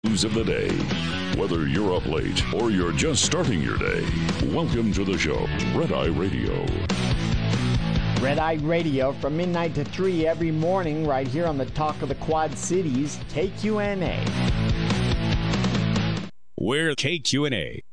News of the day. Whether you're up late or you're just starting your day, welcome to the show. Red Eye Radio. Red Eye Radio from midnight to 3 every morning right here on the Talk of the Quad Cities, KQNA. We're KQNA.